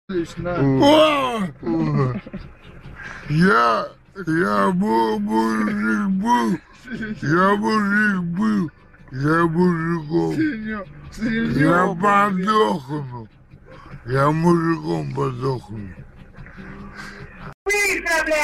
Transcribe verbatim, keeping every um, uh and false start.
О! Я, я был, мужик был, я мужик был, я мужиком, я подохну, я мужиком подохну.